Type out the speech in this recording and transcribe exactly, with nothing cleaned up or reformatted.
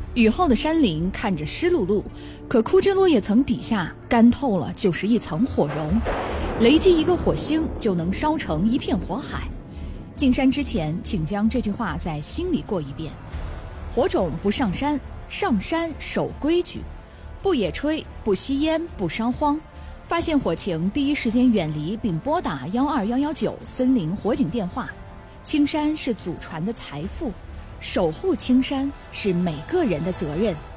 雨后的山林看着湿漉漉，可枯枝落叶层底下干透了就是一层火绒，雷击一个火星就能烧成一片火海。进山之前，请将这句话在心里过一遍。火种不上山，上山守规矩，不野炊，不吸烟，不烧荒。发现火情，第一时间远离并拨打幺二幺幺九森林火警电话。青山是祖传的财富，守护青山是每个人的责任。